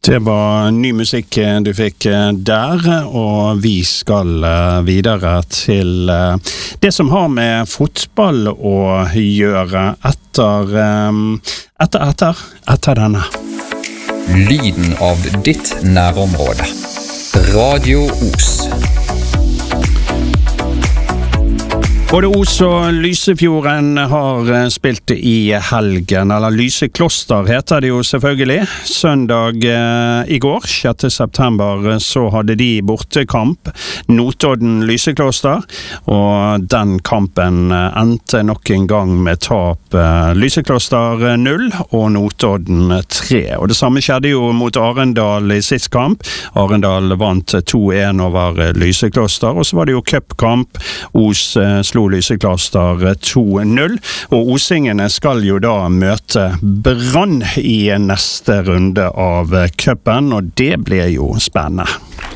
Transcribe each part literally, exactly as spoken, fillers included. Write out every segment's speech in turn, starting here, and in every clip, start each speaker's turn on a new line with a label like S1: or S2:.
S1: Det var ny musikk du fikk der, og vi skal videre til det som har med fotball å gjøre etter, etter, etter, etter denne.
S2: Lyden av ditt nærområde. Radio Os.
S1: Både Os og Lysefjorden har spilt i helgen, eller Lysekloster heter det jo selvfølgelig. Søndag eh, i går, sjette september, så hadde de bortekamp, Notodden Lysekloster, og den kampen endte nok en gang med tap eh, Lysekloster null og Notodden tre. Og det samme skjedde jo mot Arendal i sist kamp. Arendal vant to en over Lysekloster, og så var det jo cupkamp. Os eh, slo Lysekloster to null, og osingene skal jo da møte Brann i neste runde av cupen, og det ble jo spennende.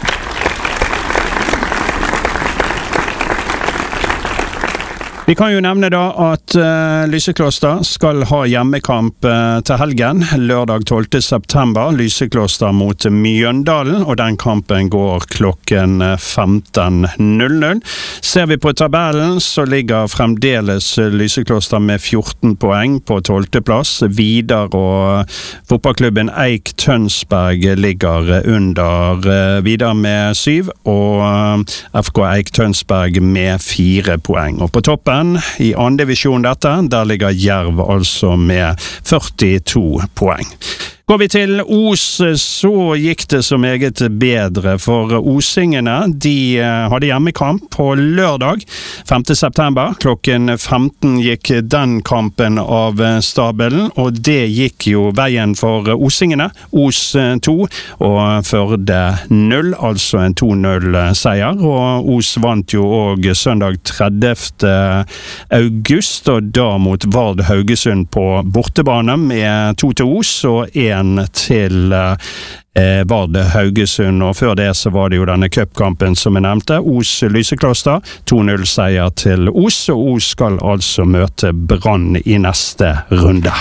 S1: Vi kan jo nevne da at uh, Lysekloster skal ha hjemmekamp uh, til helgen, lørdag tolvte september, Lysekloster mot Mjøndalen, og den kampen går klokken femten null null. Ser vi på tabellen, så ligger fremdeles Lysekloster med fjorten poeng på tolvte plass. Vidar og fotballklubben Eik Tønsberg ligger under uh, Vidar med syv, og uh, F K Eik Tønsberg med fire poeng. Og på toppen i andre divisjon dette, der ligger Jerv altså med førtito poeng. Går vi til Os, så gikk det så meget bedre, for osingene, de hadde hjemmekamp på lørdag, femte september. Klokken femten gikk den kampen av stabelen, og det gikk jo veien for osingene. Os to og Førde null, altså en to null seier, og Os vant jo også søndag tredivte august, og da mot Vard Haugesund på bortebane med to til Os og en til eh, Vard Haugesund, og før det så var det jo denne cupkampen som jeg nevnte, Os Lysekloster, to null seier til Os, og Os skal altså møte Brann i neste runde.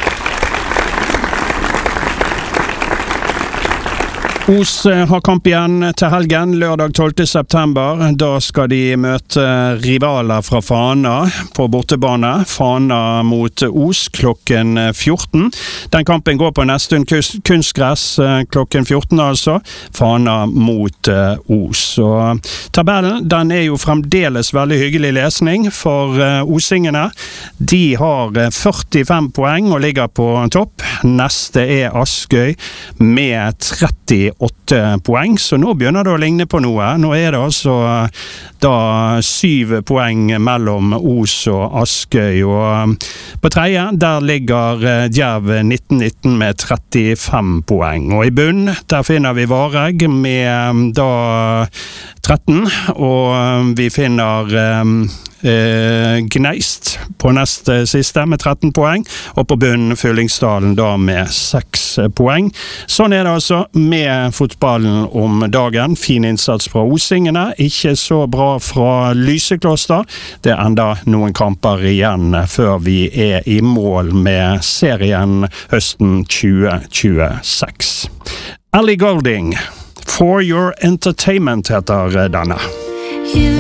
S1: Os har kamp igjen til helgen, lørdag tolvte september. Da skal de møte rivaler fra Fana på bortebane. Fana mot Os klokken fjorten. Den kampen går på Nesttun kunstgress klokken fjorten, altså. Fana mot Os. Og tabellen, den er jo fremdeles veldig hyggelig lesning for osingene. De har førtifem poeng og ligger på topp. Neste er Askøy med tretti åtte poeng, så nå begynner det å ligne på noe. Nå er det altså da syv poeng mellom Os og Askøy, og på tredje, der ligger Jerv nitten nitten med trettifem poeng. Og i bunn, der finner vi Vareg med da tretten, og vi finner eh, Gneist på neste siste med tretten poeng, og på bunn Fyllingsdalen da med seks poeng. Sånn er det altså med fotballen om dagen. Fin innsats fra osingene, ikke så bra fra Lysekloster. Det er enda noen kamper igjen før vi er i mål med serien høsten tjue tjueseks. Ellie Goulding, For Your Entertainment heter denne. You